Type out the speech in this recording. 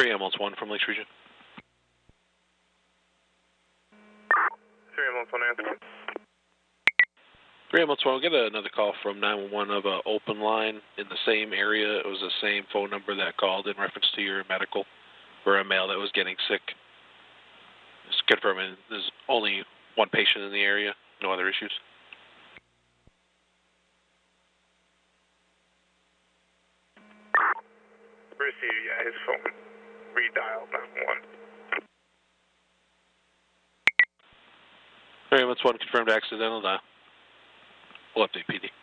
3 ambulance 1 from Lakes Region. 3 ambulance 1 answer. 3 ambulance 1, we'll get another call from 911 of an open line in the same area. It was the same phone number that called in reference to your medical for a male that was getting sick. Just confirming there's only one patient in the area, no other issues. Receive, yeah, his phone redialed 911. 3 ambulance 1 confirmed accidental. We'll update PD.